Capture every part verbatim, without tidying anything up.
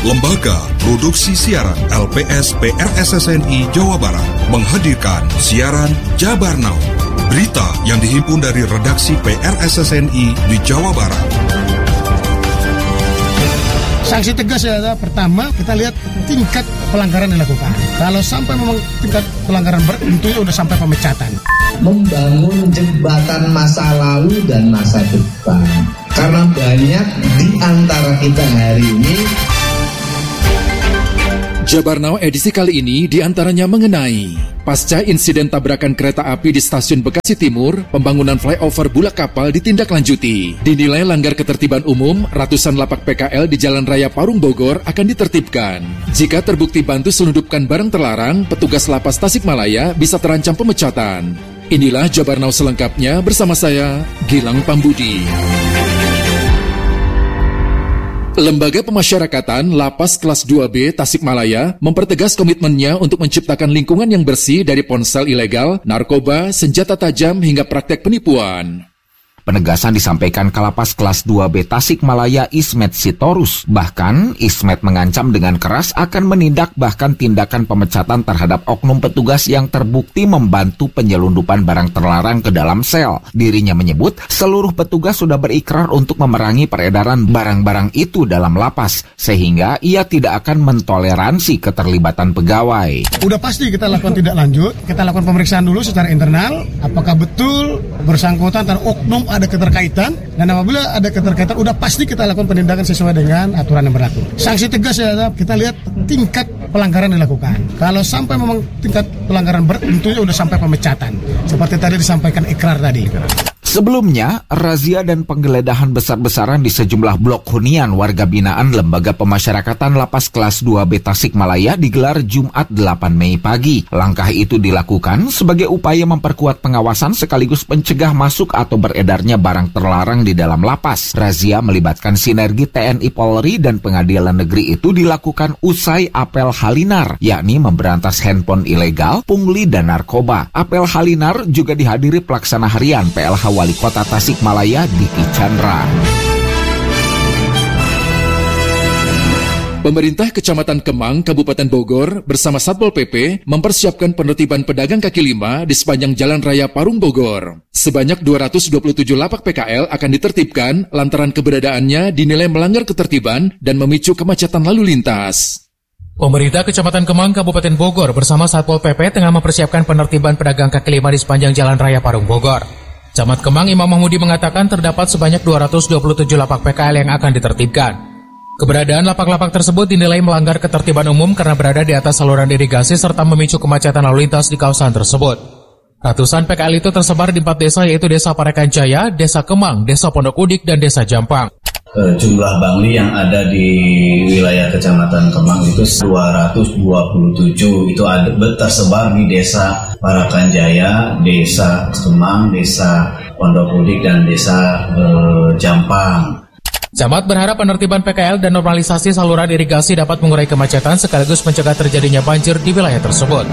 Lembaga Produksi Siaran L P S P R S S N I Jawa Barat menghadirkan siaran Jabar Now, berita yang dihimpun dari redaksi P R S S N I di Jawa Barat. Sanksi tegas ya, pertama kita lihat tingkat pelanggaran yang dilakukan. Kalau sampai memang tingkat pelanggaran berat, tentunya udah sampai pemecatan. Membangun jembatan masa lalu dan masa depan. Karena banyak di antara kita hari ini. Jabar Now edisi kali ini diantaranya mengenai pasca insiden tabrakan kereta api di stasiun Bekasi Timur, pembangunan flyover Bulak Kapal ditindaklanjuti. Dinilai langgar ketertiban umum, ratusan lapak P K L di Jalan Raya Parung Bogor akan ditertibkan. Jika terbukti bantu selundupkan barang terlarang, petugas lapas Tasikmalaya bisa terancam pemecatan. Inilah Jabar Now selengkapnya bersama saya, Gilang Pambudi. Lembaga Pemasyarakatan Lapas Kelas dua B Tasikmalaya mempertegas komitmennya untuk menciptakan lingkungan yang bersih dari ponsel ilegal, narkoba, senjata tajam hingga praktek penipuan. Penegasan disampaikan Kalapas Kelas dua B Tasikmalaya Ismet Sitorus. Bahkan, Ismet mengancam dengan keras akan menindak bahkan tindakan pemecatan terhadap oknum petugas yang terbukti membantu penyelundupan barang terlarang ke dalam sel. Dirinya menyebut seluruh petugas sudah berikrar untuk memerangi peredaran barang-barang itu dalam lapas, sehingga ia tidak akan mentoleransi keterlibatan pegawai. Udah pasti kita lakukan tindak lanjut, kita lakukan pemeriksaan dulu secara internal, apakah betul bersangkutan antara oknum ada keterkaitan, dan apabila ada keterkaitan udah pasti kita lakukan penindakan sesuai dengan aturan yang berlaku. Sanksi tegas ya, kita lihat tingkat pelanggaran yang dilakukan. Kalau sampai memang tingkat pelanggaran berat, tentunya udah sampai pemecatan. Seperti tadi disampaikan ikrar tadi. Sebelumnya, razia dan penggeledahan besar-besaran di sejumlah blok hunian warga binaan Lembaga Pemasyarakatan Lapas Kelas dua B Tasikmalaya digelar Jumat delapan Mei pagi. Langkah itu dilakukan sebagai upaya memperkuat pengawasan sekaligus mencegah masuk atau beredarnya barang terlarang di dalam lapas. Razia melibatkan sinergi T N I Polri dan Pengadilan Negeri itu dilakukan usai apel Halinar, yakni memberantas handphone ilegal, pungli, dan narkoba. Apel Halinar juga dihadiri pelaksana harian P L H Wali Kota Tasikmalaya Diki Chandra. Pemerintah Kecamatan Kemang, Kabupaten Bogor bersama Satpol P P mempersiapkan penertiban pedagang kaki lima di sepanjang Jalan Raya Parung Bogor. Sebanyak dua ratus dua puluh tujuh lapak P K L akan ditertibkan lantaran keberadaannya dinilai melanggar ketertiban dan memicu kemacetan lalu lintas. Pemerintah Kecamatan Kemang, Kabupaten Bogor bersama Satpol P P tengah mempersiapkan penertiban pedagang kaki lima di sepanjang Jalan Raya Parung Bogor. Camat Kemang Imam Mahmudi mengatakan terdapat sebanyak dua ratus dua puluh tujuh lapak P K L yang akan ditertibkan. Keberadaan lapak-lapak tersebut dinilai melanggar ketertiban umum karena berada di atas saluran irigasi serta memicu kemacetan lalu lintas di kawasan tersebut. Ratusan P K L itu tersebar di empat desa yaitu Desa Parekan Jaya, Desa Kemang, Desa Pondok Udik, dan Desa Jampang. Jumlah bangli yang ada di wilayah Kecamatan Kemang itu dua ratus dua puluh tujuh, itu ada tersebar di Desa Parakan Jaya, Desa Kemang, Desa Pondok Udik, dan Desa eh, Jampang. Camat berharap penertiban P K L dan normalisasi saluran irigasi dapat mengurai kemacetan sekaligus mencegah terjadinya banjir di wilayah tersebut.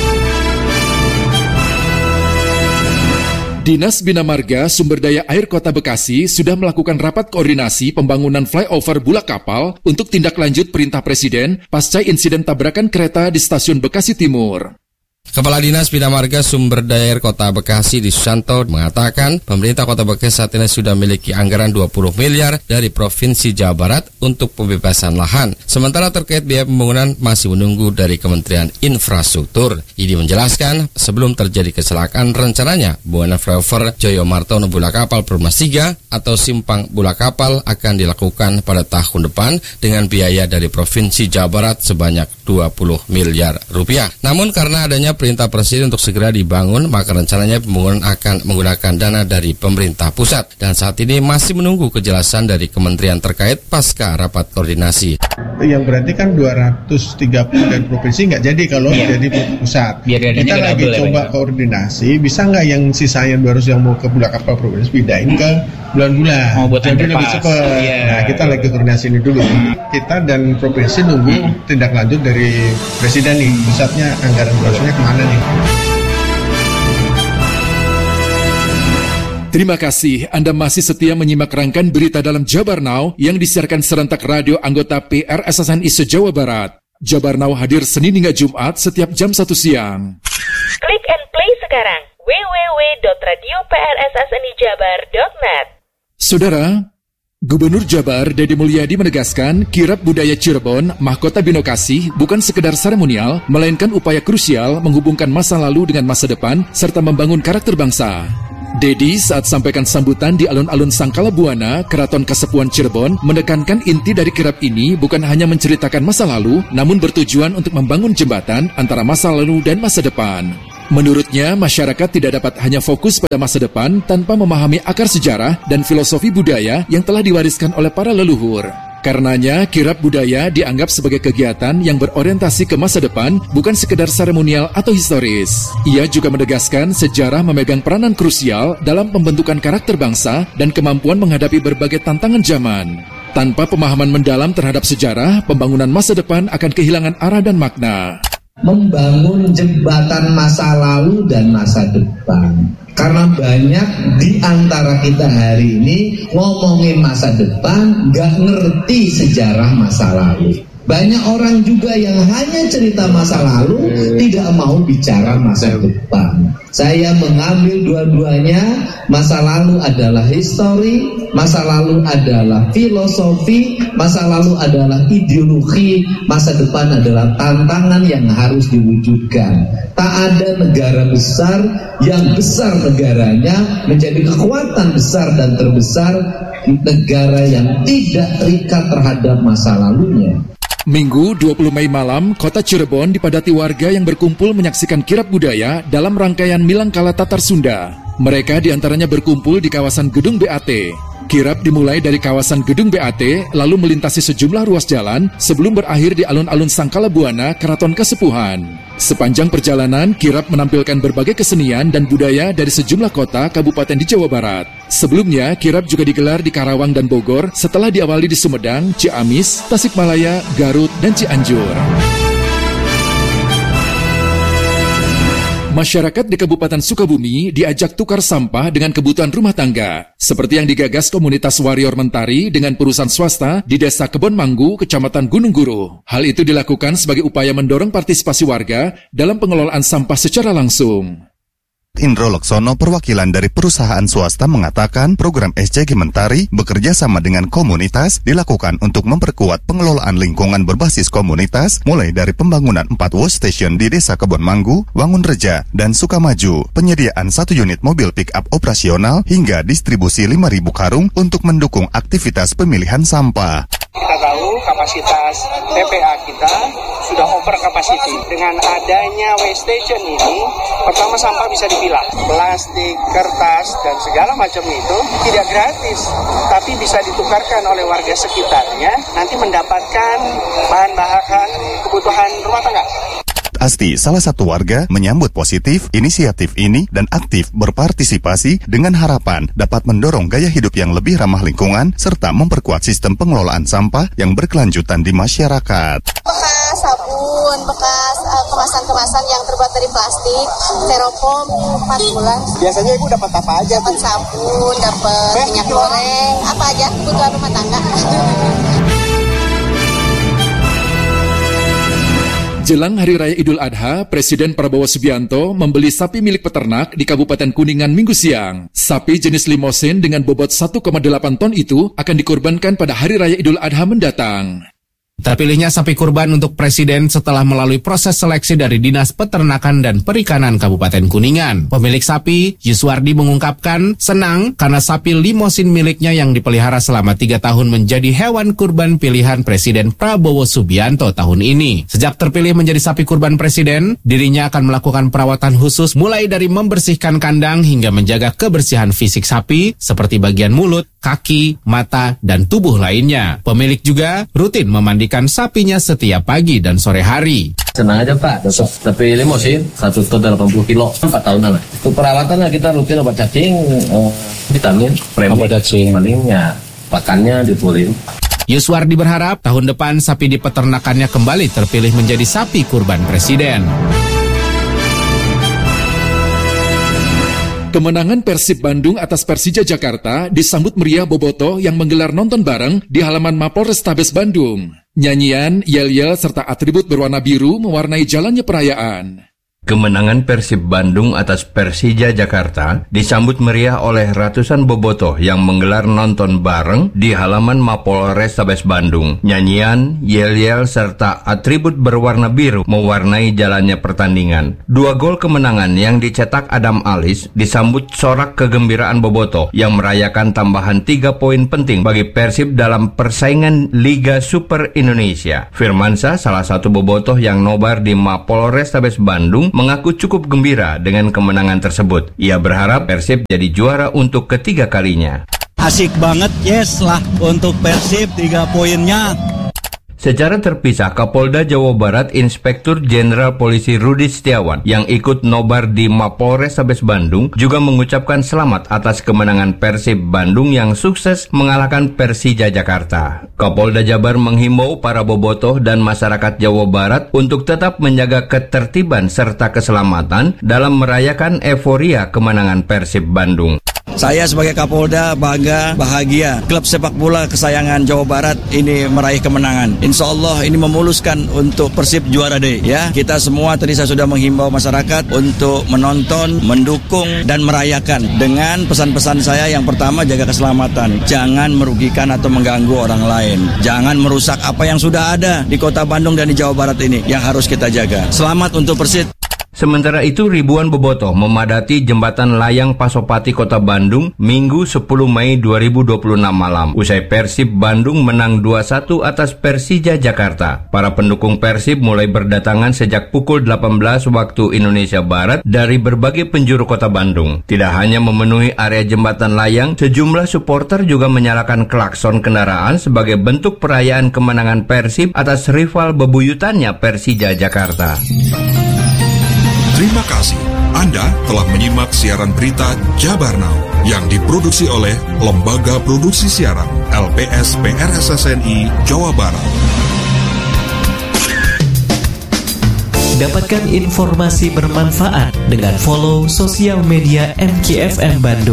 Dinas Bina Marga Sumber Daya Air Kota Bekasi sudah melakukan rapat koordinasi pembangunan flyover Bulak Kapal untuk tindak lanjut perintah Presiden pasca insiden tabrakan kereta di stasiun Bekasi Timur. Kepala Dinas Bina Marga Sumber Daya Air Kota Bekasi di Susanto mengatakan pemerintah Kota Bekasi saat ini sudah memiliki anggaran dua puluh miliar dari Provinsi Jawa Barat untuk pembebasan lahan. Sementara terkait biaya pembangunan masih menunggu dari Kementerian Infrastruktur. Idi menjelaskan sebelum terjadi kecelakaan rencananya pembangunan flyover Joyo Martono Bulak Kapal Perumnas tiga atau Simpang Bulak Kapal akan dilakukan pada tahun depan dengan biaya dari Provinsi Jawa Barat sebanyak dua puluh miliar rupiah. Namun karena adanya perintah Presiden untuk segera dibangun, maka rencananya pembangunan akan menggunakan dana dari pemerintah pusat. Dan saat ini masih menunggu kejelasan dari kementerian terkait pasca rapat koordinasi. Yang berarti kan dua ratus tiga puluh dari provinsi nggak jadi kalau ya. Jadi pusat. Biar kita lagi coba ya, koordinasi, bisa nggak yang sisanya dua ratus yang mau ke Bulak Kapal provinsi pindahin ke bulan-bulan. Oh, jadi lebih cepat. Yeah. Nah, kita lagi koordinasi ini dulu. Kita dan provinsi nunggu hmm. tindak lanjut dari Presiden nih, pusatnya anggaran berasnya kemana nih? Terima kasih Anda masih setia menyimak rangkaian berita dalam Jabar Now yang disiarkan serentak radio anggota P R S S N I se-Jawa Barat. Jabar Now hadir Senin hingga Jumat setiap jam satu siang. Klik and play sekarang w w w dot radio p r s s n i jabar dot net. Saudara, Gubernur Jabar Deddy Mulyadi menegaskan kirab budaya Cirebon, Mahkota Binokasih bukan sekedar seremonial, melainkan upaya krusial menghubungkan masa lalu dengan masa depan serta membangun karakter bangsa. Deddy saat sampaikan sambutan di alun-alun Sangkala Buana, Keraton Kasepuhan Cirebon, menekankan inti dari kirab ini bukan hanya menceritakan masa lalu, namun bertujuan untuk membangun jembatan antara masa lalu dan masa depan. Menurutnya, masyarakat tidak dapat hanya fokus pada masa depan tanpa memahami akar sejarah dan filosofi budaya yang telah diwariskan oleh para leluhur. Karenanya, kirab budaya dianggap sebagai kegiatan yang berorientasi ke masa depan, bukan sekedar seremonial atau historis. Ia juga menegaskan sejarah memegang peranan krusial dalam pembentukan karakter bangsa dan kemampuan menghadapi berbagai tantangan zaman. Tanpa pemahaman mendalam terhadap sejarah, pembangunan masa depan akan kehilangan arah dan makna. Membangun jembatan masa lalu dan masa depan. Karena banyak di antara kita hari ini ngomongin masa depan, gak ngerti sejarah masa lalu. Banyak orang juga yang hanya cerita masa lalu, tidak mau bicara masa depan. Saya mengambil dua-duanya, masa lalu adalah histori, masa lalu adalah filosofi, masa lalu adalah ideologi, masa depan adalah tantangan yang harus diwujudkan. Tak ada negara besar yang besar negaranya menjadi kekuatan besar dan terbesar negara yang tidak terikat terhadap masa lalunya. Minggu dua puluh Mei malam, kota Cirebon dipadati warga yang berkumpul menyaksikan kirab budaya dalam rangkaian Milangkala Tatar Sunda. Mereka diantaranya berkumpul di kawasan Gedung B A T. Kirab dimulai dari kawasan Gedung B A T, lalu melintasi sejumlah ruas jalan sebelum berakhir di alun-alun Sangkala Buana, Keraton Kasepuhan. Sepanjang perjalanan, kirab menampilkan berbagai kesenian dan budaya dari sejumlah kota kabupaten di Jawa Barat. Sebelumnya, kirab juga digelar di Karawang dan Bogor setelah diawali di Sumedang, Ciamis, Tasikmalaya, Garut, dan Cianjur. Masyarakat di Kabupaten Sukabumi diajak tukar sampah dengan kebutuhan rumah tangga, seperti yang digagas komunitas Warrior Mentari dengan perusahaan swasta di Desa Kebon Manggu, Kecamatan Gunung Guru. Hal itu dilakukan sebagai upaya mendorong partisipasi warga dalam pengelolaan sampah secara langsung. Indro Laksono, perwakilan dari perusahaan swasta, mengatakan program S C G Mentari bekerja sama dengan komunitas dilakukan untuk memperkuat pengelolaan lingkungan berbasis komunitas, mulai dari pembangunan empat wash station di Desa Kebon Manggu, Wangun Reja, dan Sukamaju, penyediaan satu unit mobil pick-up operasional, hingga distribusi lima ribu karung untuk mendukung aktivitas pemilihan sampah. Kita tahu kapasitas T P A kita sudah over capacity. Dengan adanya waste station ini, pertama sampah bisa dipilah. Plastik, kertas, dan segala macam itu tidak gratis, tapi bisa ditukarkan oleh warga sekitarnya, nanti mendapatkan bahan-bahan kebutuhan rumah tangga. Asti, salah satu warga, menyambut positif inisiatif ini dan aktif berpartisipasi dengan harapan dapat mendorong gaya hidup yang lebih ramah lingkungan serta memperkuat sistem pengelolaan sampah yang berkelanjutan di masyarakat. Bekas sabun, bekas uh, kemasan-kemasan yang terbuat dari plastik, styrofoam empat bulan. Biasanya ibu dapat apa aja? Dapat sabun, dapat minyak goreng, apa aja kebutuhan rumah tangga. Jelang Hari Raya Idul Adha, Presiden Prabowo Subianto membeli sapi milik peternak di Kabupaten Kuningan Minggu siang. Sapi jenis limosin dengan bobot satu koma delapan ton itu akan dikorbankan pada Hari Raya Idul Adha mendatang. Terpilihnya sapi kurban untuk Presiden setelah melalui proses seleksi dari Dinas Peternakan dan Perikanan Kabupaten Kuningan. Pemilik sapi, Yuswardi, mengungkapkan senang karena sapi limosin miliknya yang dipelihara selama tiga tahun menjadi hewan kurban pilihan Presiden Prabowo Subianto tahun ini. Sejak terpilih menjadi sapi kurban Presiden, dirinya akan melakukan perawatan khusus mulai dari membersihkan kandang hingga menjaga kebersihan fisik sapi seperti bagian mulut, kaki, mata, dan tubuh lainnya. Pemilik juga rutin memandikan sapinya setiap pagi dan sore hari. Senang aja Pak, tapi limosin satu ton delapan puluh kilo, empat tahunan lah. Untuk perawatannya kita rutin obat cacing, eh, vitamin, premi, obat cacing, palingnya, pakannya dipulin. Yuswardi berharap tahun depan sapi di peternakannya kembali terpilih menjadi sapi kurban Presiden. Kemenangan Persib Bandung atas Persija Jakarta disambut meriah bobotoh yang menggelar nonton bareng di halaman Mapolrestabes Bandung. Nyanyian, yel-yel, serta atribut berwarna biru mewarnai jalannya perayaan. Kemenangan Persib Bandung atas Persija Jakarta disambut meriah oleh ratusan bobotoh yang menggelar nonton bareng di halaman Mapolrestabes Bandung. Nyanyian, yel-yel, serta atribut berwarna biru mewarnai jalannya pertandingan. Dua gol kemenangan yang dicetak Adam Alis disambut sorak kegembiraan bobotoh yang merayakan tambahan tiga poin penting bagi Persib dalam persaingan Liga Super Indonesia. Firmansyah, salah satu bobotoh yang nobar di Mapolrestabes Bandung, mengaku cukup gembira dengan kemenangan tersebut. Ia berharap Persib jadi juara untuk ketiga kalinya. Asik banget, yes lah untuk Persib tiga poinnya. Secara terpisah, Kapolda Jawa Barat Inspektur Jenderal Polisi Rudi Setiawan yang ikut nobar di Mapolrestabes Bandung juga mengucapkan selamat atas kemenangan Persib Bandung yang sukses mengalahkan Persija Jakarta. Kapolda Jabar menghimbau para bobotoh dan masyarakat Jawa Barat untuk tetap menjaga ketertiban serta keselamatan dalam merayakan euforia kemenangan Persib Bandung. Saya sebagai Kapolda bangga, bahagia. Klub sepak bola kesayangan Jawa Barat ini meraih kemenangan. Insya Allah ini memuluskan untuk Persib juara deh. Ya, kita semua tadi saya sudah menghimbau masyarakat untuk menonton, mendukung, dan merayakan. Dengan pesan-pesan saya yang pertama, jaga keselamatan. Jangan merugikan atau mengganggu orang lain. Jangan merusak apa yang sudah ada di Kota Bandung dan di Jawa Barat ini yang harus kita jaga. Selamat untuk Persib. Sementara itu, ribuan bobotoh memadati Jembatan Layang Pasopati Kota Bandung Minggu sepuluh Mei dua ribu dua puluh enam malam. Usai Persib Bandung menang dua satu atas Persija Jakarta. Para pendukung Persib mulai berdatangan sejak pukul delapan belas waktu Indonesia Barat dari berbagai penjuru Kota Bandung. Tidak hanya memenuhi area Jembatan Layang, sejumlah supporter juga menyalakan klakson kendaraan sebagai bentuk perayaan kemenangan Persib atas rival bebuyutannya Persija Jakarta. Terima kasih. Anda telah menyimak siaran berita Jabar Now yang diproduksi oleh Lembaga Produksi Siaran L P S P R S S N I Jawa Barat. Dapatkan informasi bermanfaat dengan follow sosial media M K F M Bandung.